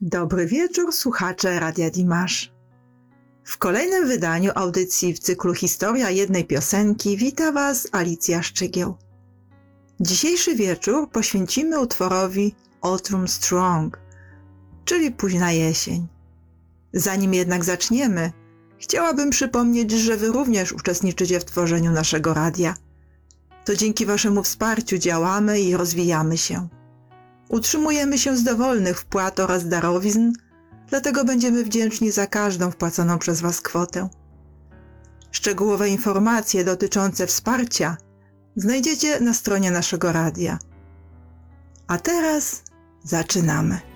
Dobry wieczór, słuchacze Radia Dimash. W kolejnym wydaniu audycji w cyklu Historia jednej piosenki wita Was Alicja Szczygieł. Dzisiejszy wieczór poświęcimy utworowi Autumn Strong, czyli późna jesień. Zanim jednak zaczniemy, chciałabym przypomnieć, że Wy również uczestniczycie w tworzeniu naszego radia. To dzięki Waszemu wsparciu działamy i rozwijamy się. Utrzymujemy się z dowolnych wpłat oraz darowizn, dlatego będziemy wdzięczni za każdą wpłaconą przez Was kwotę. Szczegółowe informacje dotyczące wsparcia znajdziecie na stronie naszego radia. A teraz zaczynamy.